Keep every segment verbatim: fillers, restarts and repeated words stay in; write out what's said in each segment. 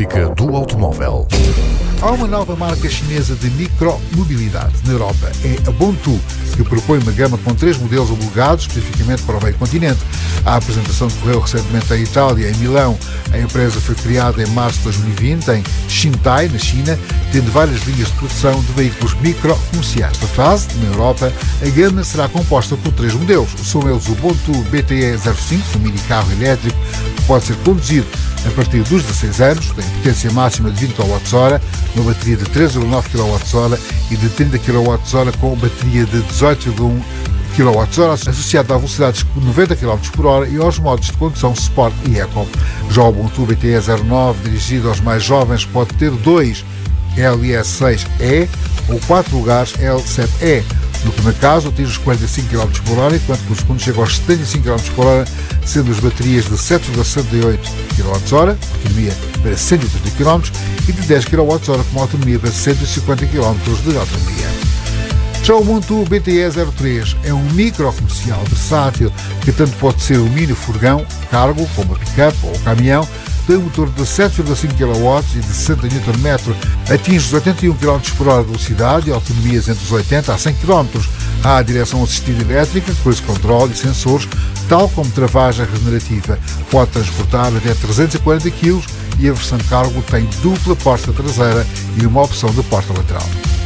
Rubrica do automóvel. Há uma nova marca chinesa de micromobilidade na Europa, é a Bontu, que propõe uma gama com três modelos homologados especificamente para o meio continente. A apresentação decorreu recentemente em Itália, em Milão. A empresa foi criada em março de dois mil e vinte em Xintai, na China, tendo várias linhas de produção de veículos micro-comerciais. Nesta fase, na Europa, a gama será composta por três modelos. São eles o Bontu B T E zero cinco, um mini-carro elétrico que pode ser conduzido a partir dos dezasseis anos, tem potência máxima de vinte quilowatts-hora, uma bateria de três vírgula nove quilowatts-hora e de trinta quilowatts-hora com bateria de dezoito vírgula um quilowatts-hora, associada a velocidades de noventa quilómetros por hora e aos modos de condução Sport e Eco. Já o Bontu B T E zero nove, dirigido aos mais jovens, pode ter dois L S seis E ou quatro lugares L sete E. No primeiro caso, atinge os quarenta e cinco quilómetros por hora, enquanto que no segundo chega aos setenta e cinco quilómetros por hora, sendo as baterias de sete vírgula sessenta e oito quilowatts-hora, autonomia para cento e trinta quilómetros, e de dez quilowatts-hora com autonomia para cento e cinquenta quilómetros de autonomia. Já o Bontu B T E zero três é um micro-comercial versátil que tanto pode ser um mini furgão, cargo, como a pick-up ou caminhão. Tem um motor de sete vírgula cinco quilowatts e de sessenta newton metros, atinge os oitenta e um quilómetros por hora de velocidade e autonomias entre os oitenta a cem quilómetros. Há a direção assistida elétrica, cruise control e sensores, tal como travagem regenerativa. Pode transportar até trezentos e quarenta quilos e a versão cargo tem dupla porta traseira e uma opção de porta lateral.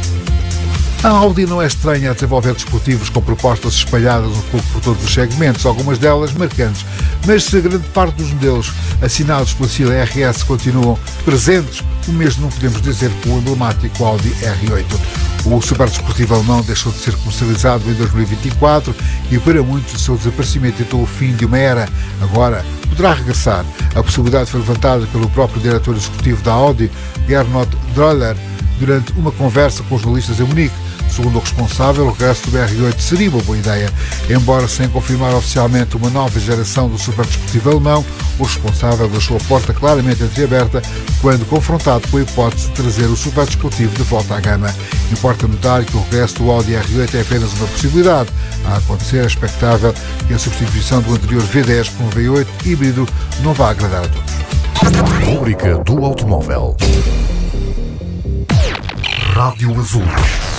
A Audi não é estranha a desenvolver dispositivos com propostas espalhadas um pouco por todos os segmentos, algumas delas marcantes, mas se a grande parte dos modelos assinados pela sigla R S continuam presentes, o mesmo não podemos dizer com o emblemático Audi R oito. O superdesportivo alemão deixou de ser comercializado em dois mil e vinte e quatro e para muitos o seu desaparecimento ditou o fim de uma era. Agora poderá regressar. A possibilidade foi levantada pelo próprio diretor executivo da Audi, Gernot Droller, durante uma conversa com jornalistas em Munique. Segundo o responsável, o regresso do R oito seria uma boa ideia. Embora sem confirmar oficialmente uma nova geração do superdesportivo alemão, o responsável deixou a porta claramente entreaberta quando confrontado com a hipótese de trazer o superdesportivo de volta à gama. Importa notar que o regresso do Audi R oito é apenas uma possibilidade. A acontecer, é expectável que a substituição do anterior V dez por um V oito híbrido não vá agradar a todos. Rubrica do automóvel. Rádio Azul.